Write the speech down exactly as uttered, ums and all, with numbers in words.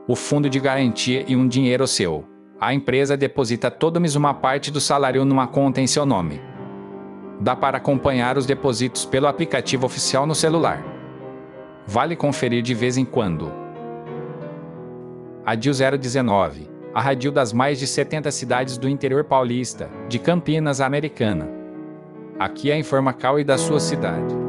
o fundo de garantia e um dinheiro seu. A empresa deposita todo mês uma parte do salário numa conta em seu nome. Dá para acompanhar os depósitos pelo aplicativo oficial no celular. Vale conferir de vez em quando. A D I L zero dezenove, a rádio das mais de setenta cidades do interior paulista, de Campinas, Americana. Aqui é a Informacal e da sua cidade.